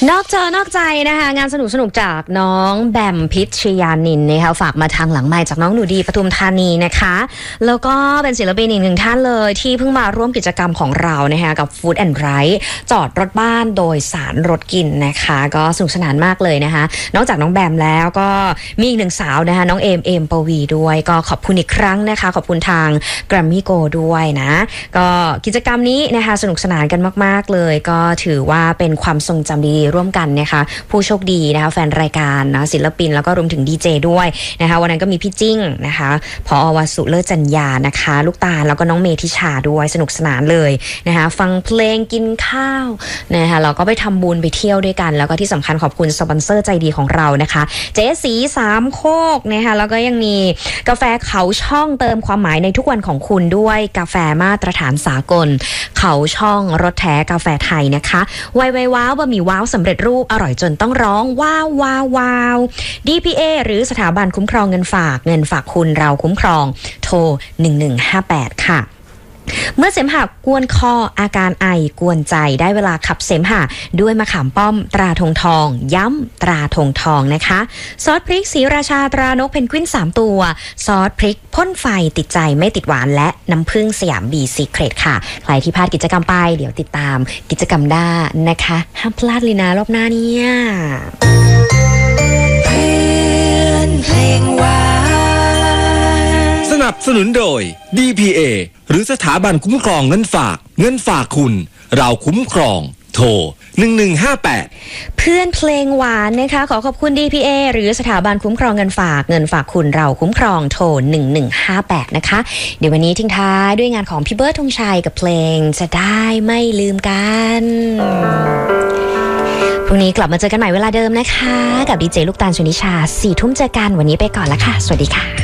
นอกจอนอกใจนะคะงานสนุกจากน้องแบมพิชยานินนะคะฝากมาทางหลังไมค์จากน้องหนูดีปทุมธานีนะคะแล้วก็เป็นศิลปินอีกหนึ่งท่านเลยที่เพิ่งมาร่วมกิจกรรมของเรานะคะกับ Food and Ride จอดรถบ้านโดยสารรถกินนะคะก็สนุกสนานมากเลยนะคะนอกจากน้องแบมแล้วก็มีอีกหนึ่งสาวนะคะน้องเอมปวีด้วยก็ขอบคุณอีกครั้งนะคะขอบคุณทาง Grammy Go ด้วยนะก็กิจกรรมนี้นะคะสนุกสนานกันมากๆเลยก็ถือว่าเป็นความทรงจำดีร่วมกันนะคะผู้โชคดีนะคะแฟนรายการนะศิลปินแล้วก็รวมถึงดีเจด้วยนะคะวันนั้นก็มีพี่จิ้งนะคะผอ.วสุเลิศจัญญานะคะลูกตาลแล้วก็น้องเมธิชาด้วยสนุกสนานเลยนะคะฟังเพลงกินข้าวนะคะเราก็ไปทำบุญไปเที่ยวด้วยกันแล้วก็ที่สำคัญขอบคุณสปอนเซอร์ใจดีของเรานะคะเจ๊สีสามโคกนะคะแล้วก็ยังมีกาแฟเขาช่องเติมความหมายในทุกวันของคุณด้วยกาแฟมาตรฐานสากลเขาช่องรสแท้กาแฟไทยนะคะไวว้าวบะหมี่ว้าวสำเร็จรูปอร่อยจนต้องร้องว้าวว้าวว้าว DPA หรือสถาบันคุ้มครองเงินฝากคุณเราคุ้มครองโทร1158ค่ะเมื่อเสมหะกวนคออาการไอกวนใจได้เวลาขับเสมหะด้วยมะขามป้อมตราธงทองย้ำตราธงทองนะคะซอสพริกศรีราชาตรานกเพนกวิน3ตัวซอสพริกพ่นไฟติดใจไม่ติดหวานและน้ำผึ้งสยามบีซีเครตค่ะใครที่พลาดกิจกรรมไปเดี๋ยวติดตามกิจกรรมได้นะคะห้ามพลาดเลยนะรอบหน้าเนี่ยเพลงว่าสนับสนุนโดย DPA หรือสถาบันคุ้มครองเงินฝากคุณเราคุ้มครองโทร1158 เพื่อนเพลงหวานนะคะขอขอบคุณ DPA หรือสถาบันคุ้มครองเงินฝากคุณเราคุ้มครองโทร1158นะคะเดี๋ยววันนี้ทิ้งท้ายด้วยงานของพี่เบิร์ดธงชัยกับเพลงจะได้ไม่ลืมกันพรุ่งนี้กลับมาเจอกันใหม่เวลาเดิมนะคะกับดีเจลูกตาลชนิชา 4 ทุ่มเจอกันวันนี้ไปก่อนละค่ะสวัสดีค่ะ